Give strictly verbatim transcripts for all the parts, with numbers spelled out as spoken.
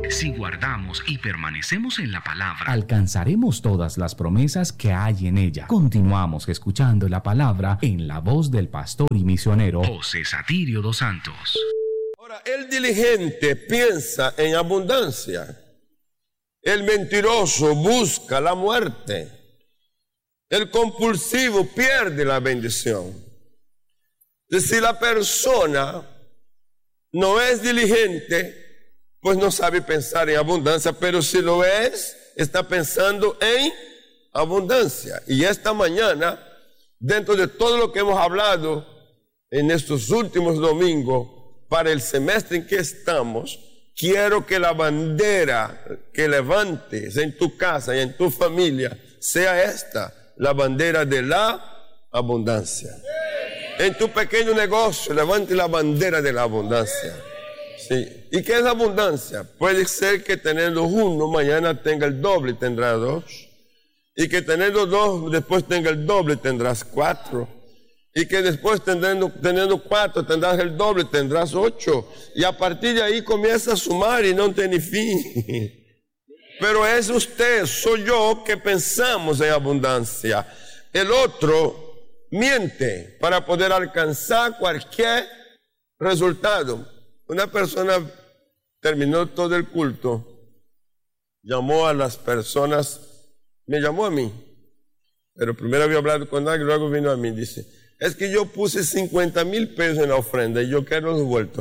Si guardamos y permanecemos en la palabra, alcanzaremos todas las promesas que hay en ella. Continuamos escuchando la palabra en la voz del pastor y misionero José Satirio dos Santos. Ahora, el diligente piensa en abundancia. El mentiroso busca la muerte. El compulsivo pierde la bendición. Si la persona no es diligente, pues no sabe pensar en abundancia, pero si lo es, está pensando en abundancia. Y esta mañana, dentro de todo lo que hemos hablado en estos últimos domingos, para el semestre en que estamos, quiero que la bandera que levantes en tu casa y en tu familia sea esta, la bandera de la abundancia. En tu pequeño negocio, levante la bandera de la abundancia. Sí. ¿Y qué es abundancia? Puede ser que teniendo uno, mañana tenga el doble y tendrá dos. Y que teniendo dos, después tenga el doble y tendrás cuatro. Y que después teniendo, teniendo cuatro, tendrás el doble y tendrás ocho. Y a partir de ahí comienza a sumar y no tiene fin. Pero es usted, soy yo, que pensamos en abundancia. El otro miente para poder alcanzar cualquier resultado. Una persona terminó todo el culto, llamó a las personas, me llamó a mí, pero primero había hablado con alguien, luego vino a mí, dice, es que yo puse cincuenta mil pesos en la ofrenda y yo quiero los vueltos.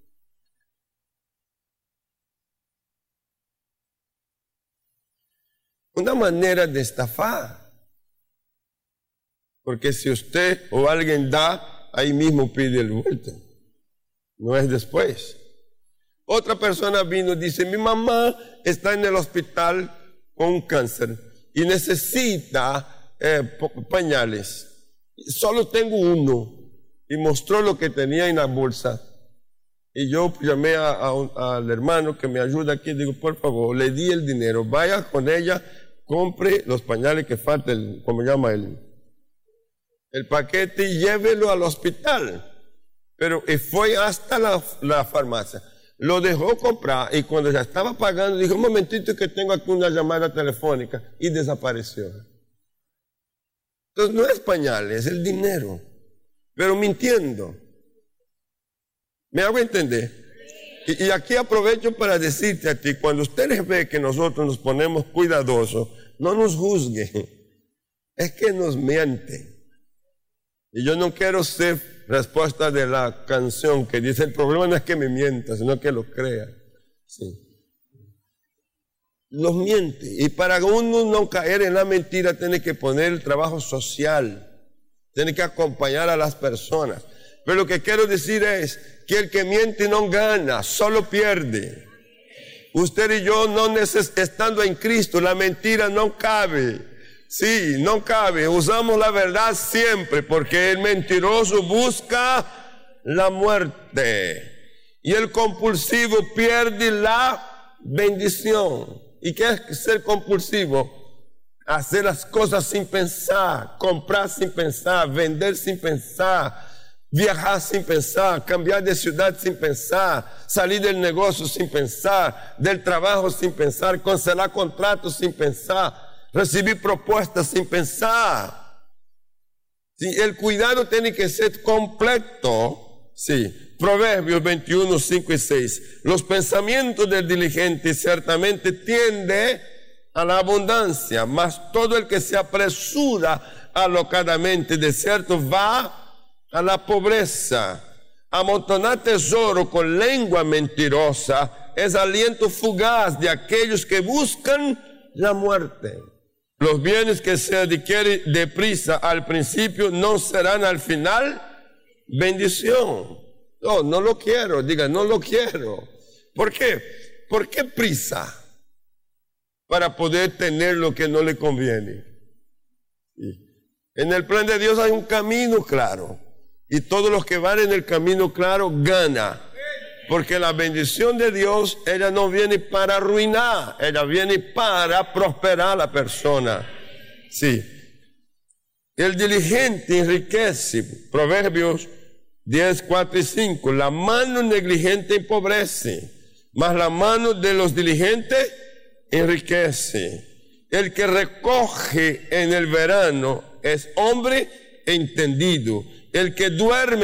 Una manera de estafar, porque si usted o alguien da, ahí mismo pide el vuelto. No es después. Otra persona vino y dice, mi mamá está en el hospital con un cáncer y necesita eh, pañales. Solo tengo uno. Y mostró lo que tenía en la bolsa. Y yo llamé a, a un, al hermano que me ayuda aquí y digo, por favor, le di el dinero, vaya con ella, compre los pañales que faltan, como llama él, el paquete y llévelo al hospital. Pero fue hasta la, la farmacia, lo dejó comprar y cuando ya estaba pagando dijo, un momentito que tengo aquí una llamada telefónica y desapareció. Entonces no es pañales, es el dinero, pero mintiendo. ¿Me hago entender? Y, y aquí aprovecho para decirte a ti, cuando ustedes ven que nosotros nos ponemos cuidadosos, no nos juzguen, es que nos mienten. Y yo no quiero ser respuesta de la canción que dice, el problema no es que me mienta, sino que lo crea. Sí. Los miente. Y para uno no caer en la mentira, tiene que poner el trabajo social. Tiene que acompañar a las personas. Pero lo que quiero decir es que el que miente no gana, solo pierde. Usted y yo, no neces- estando en Cristo, la mentira no cabe. Sí, no cabe, usamos la verdad siempre porque el mentiroso busca la muerte y el compulsivo pierde la bendición. ¿Y qué es ser compulsivo? Hacer las cosas sin pensar, comprar sin pensar, vender sin pensar, viajar sin pensar, cambiar de ciudad sin pensar, salir del negocio sin pensar, del trabajo sin pensar, cancelar contratos sin pensar, recibir propuestas sin pensar. Sí, el cuidado tiene que ser completo. Sí. Proverbios veintiuno, cinco y seis. Los pensamientos del diligente ciertamente tienden a la abundancia, mas todo el que se apresura alocadamente de cierto va a la pobreza. Amontonar tesoro con lengua mentirosa es aliento fugaz de aquellos que buscan la muerte. Los bienes que se adquieren deprisa al principio no serán al final bendición. No, no lo quiero, diga, no lo quiero. ¿Por qué? ¿Por qué prisa? Para poder tener lo que no le conviene. Sí. En el plan de Dios hay un camino claro. Y todos los que van en el camino claro ganan. Porque la bendición de Dios, ella no viene para arruinar, ella viene para prosperar a la persona. Sí. El diligente enriquece. Proverbios diez, cuatro y cinco. La mano negligente empobrece, mas la mano de los diligentes enriquece. El que recoge en el verano es hombre entendido. El que duerme